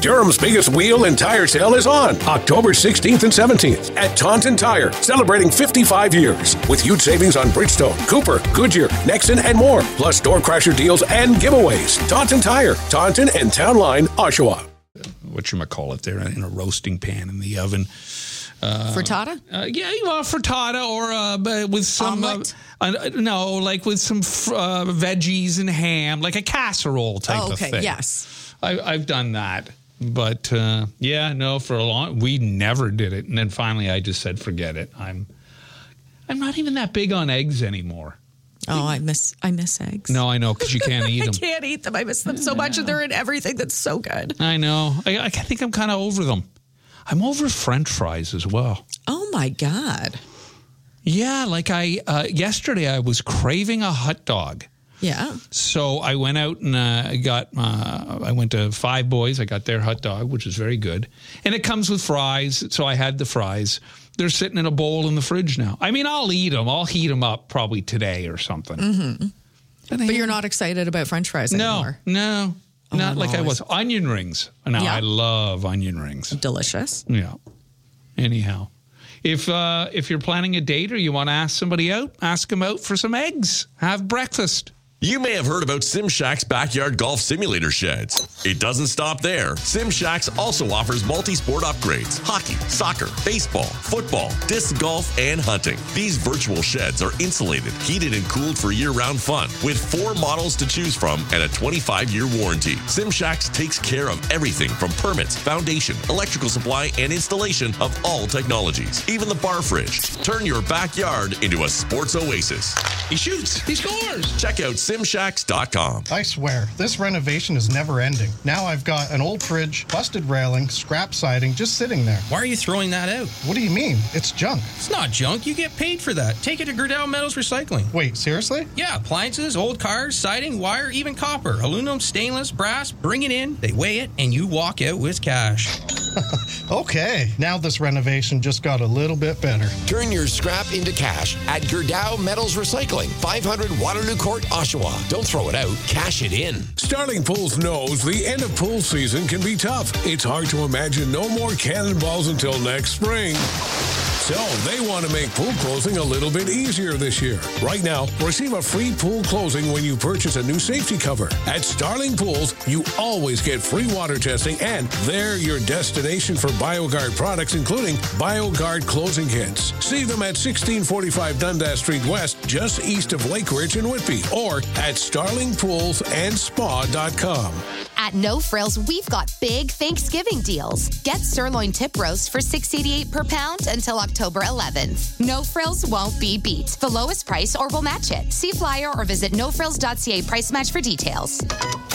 Durham's biggest wheel and tire sale is on October 16th and 17th at Taunton Tire, celebrating 55 years with huge savings on Bridgestone, Cooper, Goodyear, Nexon, and more, plus door crasher deals and giveaways. Taunton Tire, Taunton and Town Line, Oshawa. Whatchamacallit there in a roasting pan in the oven. Frittata? Frittata or with some omelet? Like with some veggies and ham, like a casserole type of thing. Yes. I've done that. But for a long we never did it. And then finally I just said forget it. I'm not even that big on eggs anymore. Oh, I miss eggs. No, I know, because you can't eat them. I can't eat them. I miss them so much, and they're in everything that's so good. I know. I think I'm kind of over them. I'm over French fries as well. Oh, my God. Yeah, like yesterday I was craving a hot dog. Yeah. So I went out and I went to Five Boys. I got their hot dog, which is very good. And it comes with fries, so I had the fries. They're sitting in a bowl in the fridge now. I mean, I'll eat them. I'll heat them up probably today or something. Mm-hmm. But you're not excited about French fries anymore? No. Not like I was. Onion rings. Now, I love onion rings. Delicious. Yeah. Anyhow, if you're planning a date or you want to ask somebody out, ask them out for some eggs. Have breakfast. You may have heard about SimShack's backyard golf simulator sheds. It doesn't stop there. SimShack's also offers multi-sport upgrades: hockey, soccer, baseball, football, disc golf, and hunting. These virtual sheds are insulated, heated, and cooled for year-round fun with 4 models to choose from and a 25-year warranty. SimShack's takes care of everything from permits, foundation, electrical supply, and installation of all technologies, even the bar fridge. Turn your backyard into a sports oasis. He shoots. He scores. Check out simshacks.com. I swear, this renovation is never ending. Now I've got an old fridge, busted railing, scrap siding just sitting there. Why are you throwing that out? What do you mean? It's junk. It's not junk. You get paid for that. Take it to Gerdau Metals Recycling. Wait, seriously? Yeah, appliances, old cars, siding, wire, even copper, aluminum, stainless, brass. Bring it in, they weigh it, and you walk out with cash. Okay, now this renovation just got a little bit better. Turn your scrap into cash at Gerdau Metals Recycling, 500 Waterloo Court, Oshawa. Don't throw it out, cash it in. Starling Pools knows the end of pool season can be tough. It's hard to imagine no more cannonballs until next spring. So they want to make pool closing a little bit easier this year. Right now, receive a free pool closing when you purchase a new safety cover. At Starling Pools, you always get free water testing, and they're your destination for BioGuard products, including BioGuard closing kits. See them at 1645 Dundas Street West, just east of Lake Ridge and Whitby, or at starlingpoolsandspa.com. At No Frills, we've got big Thanksgiving deals. Get sirloin tip roast for $6.88 per pound until October 11th. No Frills won't be beat. The lowest price or we'll match it. See flyer or visit nofrills.ca price match for details.